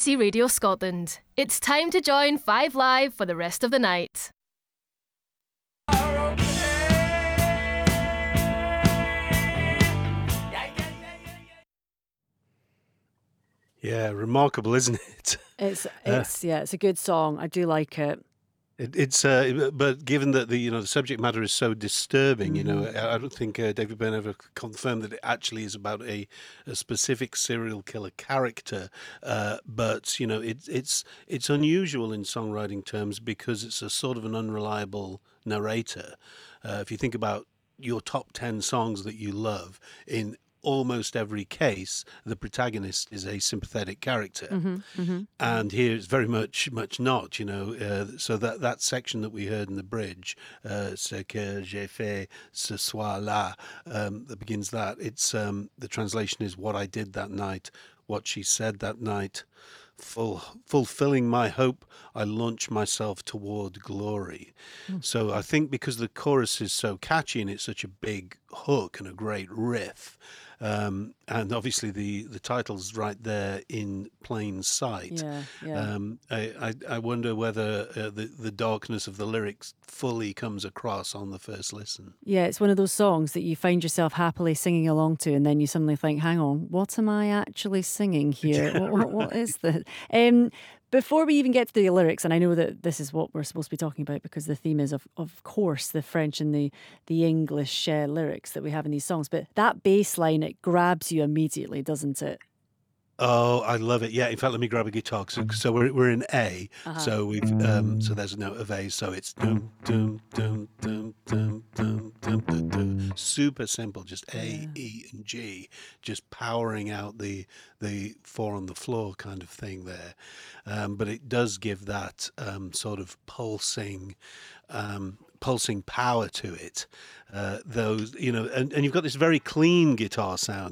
BBC Radio Scotland. It's time to join 5 Live for the rest of the night. Yeah, remarkable, isn't it? It's a good song. I do like it. But given that the subject matter is so disturbing, I don't think David Byrne ever confirmed that it actually is about a specific serial killer character. But it's unusual in songwriting terms because it's a sort of an unreliable narrator. If you think about your top 10 songs that you love, in almost every case, the protagonist is a sympathetic character, and here it's very much not. So that section that we heard in the bridge, "Ce que j'ai fait ce soir-là," that begins that. It's the translation is "what I did that night, what she said that night." Fulfilling my hope, I launch myself toward glory. So I think because the chorus is so catchy and it's such a big hook and a great riff, and obviously the title's right there in plain sight. I wonder whether the darkness of the lyrics fully comes across on the first listen. Yeah, it's one of those songs that you find yourself happily singing along to, and then you suddenly think, hang on, what am I actually singing here? What is this? Before we even get to the lyrics, and I know that this is what we're supposed to be talking about because the theme is, of course, the French and the English lyrics that we have in these songs, but that bass line, it grabs you immediately, doesn't it? Oh, I love it. Yeah, in fact, let me grab a guitar. So we're in A. So we've so there's a note of A. So it's dum dum dum dum dum dum dum dum dum. Super simple, just A, E, and G, just powering out the four on the floor kind of thing there. But it does give that sort of pulsing power to it. Those, and you've got this very clean guitar sound,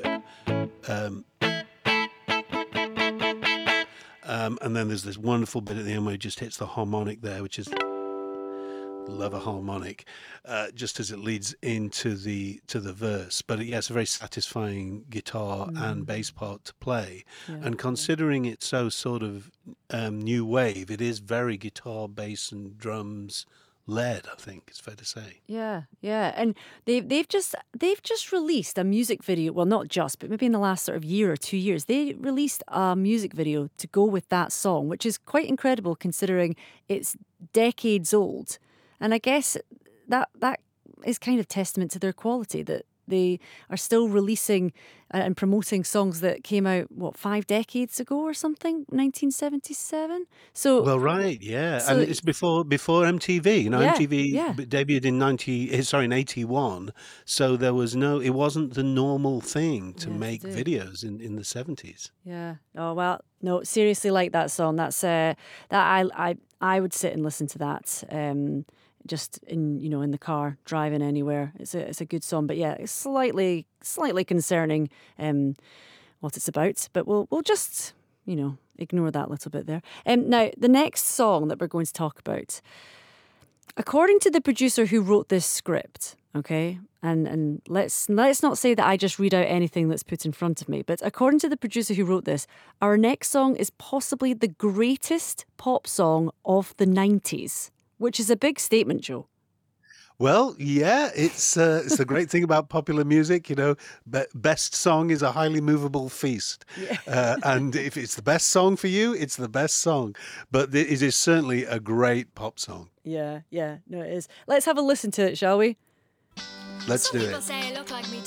and then there's this wonderful bit at the end where it just hits the harmonic there, which is, love a harmonic, just as it leads into the verse. But it's a very satisfying guitar and bass part to play. And considering it's so sort of new wave, it is very guitar, bass, and drums led, I think it's fair to say. Yeah, and they've just released a music video. Well, not just, but maybe in the last sort of year or 2 years, they released a music video to go with that song, which is quite incredible considering it's decades old. And I guess that is kind of testament to their quality, that they are still releasing and promoting songs that came out, 5 decades ago or something, 1977. So well, right, yeah, and it's before MTV. MTV debuted in 81. So there was it wasn't the normal thing to make videos in the 70s. Yeah. Oh well, no, seriously, like that song. That's that I would sit and listen to that. Just in the car, driving anywhere. It's a good song, but yeah, it's slightly concerning what it's about. But we'll just ignore that little bit there. Now the next song that we're going to talk about, according to the producer who wrote this script, okay, and let's not say that I just read out anything that's put in front of me, but according to the producer who wrote this, our next song is possibly the greatest pop song of the 90s. Which is a big statement, Joe. Well, yeah, it's the great thing about popular music, best song is a highly movable feast. And if it's the best song for you, it's the best song. But it is certainly a great pop song. Yeah, no, it is. Let's have a listen to it, shall we? Let's do it. Some people say I look like me